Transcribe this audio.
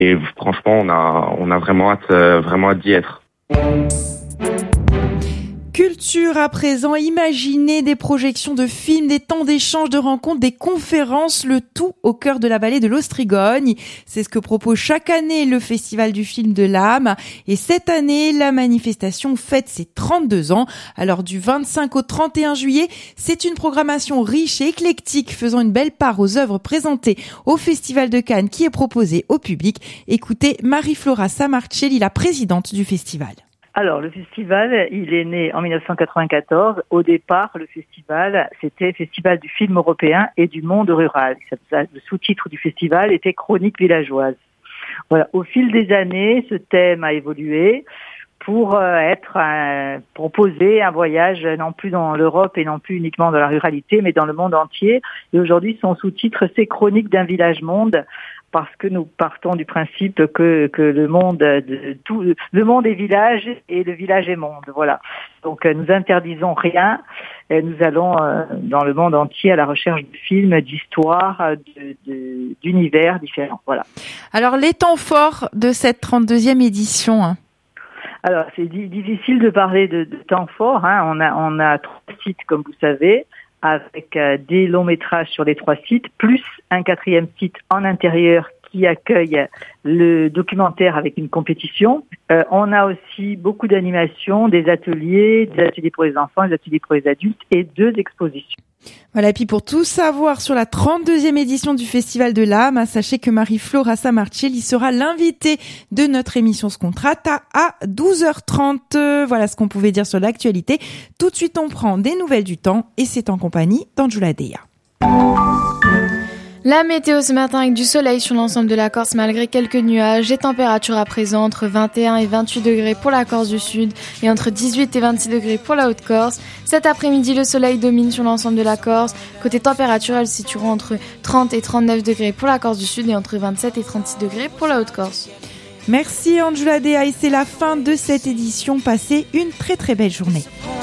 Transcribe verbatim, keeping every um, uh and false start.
et franchement, on a, on a vraiment hâte, euh, vraiment hâte d'y être. Culture à présent, imaginez des projections de films, des temps d'échange, de rencontres, des conférences, le tout au cœur de la vallée de l'Austrigogne. C'est ce que propose chaque année le Festival du film de l'âme. Et cette année, la manifestation fête ses trente-deux ans. Alors du vingt-cinq au trente et un juillet, c'est une programmation riche et éclectique faisant une belle part aux œuvres présentées au Festival de Cannes qui est proposée au public. Écoutez Marie-Flora Samarcelli, la présidente du festival. Alors, le festival, il est né en dix-neuf cent quatre-vingt-quatorze. Au départ, le festival, c'était Festival du film européen et du monde rural. Le sous-titre du festival était Chroniques villageoises. Voilà. Au fil des années, ce thème a évolué pour être euh, proposer un voyage non plus dans l'Europe et non plus uniquement dans la ruralité, mais dans le monde entier. Et aujourd'hui, son sous-titre, c'est Chroniques d'un village-monde, parce que nous partons du principe que que le monde de, tout le monde est village et le village est monde. Voilà. Donc nous interdisons rien. Et nous allons euh, dans le monde entier à la recherche de films, d'histoires, de, de, d'univers différents. Voilà. Alors les temps forts de cette trente-deuxième édition. Hein. Alors c'est di- difficile de parler de, de temps forts. Hein. On a on a trois sites comme vous savez, avec euh, des longs métrages sur les trois sites, plus un quatrième site en intérieur qui accueille le documentaire avec une compétition. Euh, on a aussi beaucoup d'animations, des ateliers, des ateliers pour les enfants, des ateliers pour les adultes et deux expositions. Voilà, et puis pour tout savoir sur la trente-deuxième édition du Festival de l'âme, sachez que Marie-Flora Samarcelli sera l'invitée de notre émission Scontrata à douze heures trente. Voilà ce qu'on pouvait dire sur l'actualité. Tout de suite, on prend des nouvelles du temps et c'est en compagnie d'Angela Dea. La météo ce matin avec du soleil sur l'ensemble de la Corse malgré quelques nuages et températures à présent entre vingt et un et vingt-huit degrés pour la Corse du Sud et entre dix-huit et vingt-six degrés pour la Haute-Corse. Cet après-midi, le soleil domine sur l'ensemble de la Corse. Côté température, elles se situeront entre trente et trente-neuf degrés pour la Corse du Sud et entre vingt-sept et trente-six degrés pour la Haute-Corse. Merci Angela Dea et c'est la fin de cette édition. Passez une très très belle journée.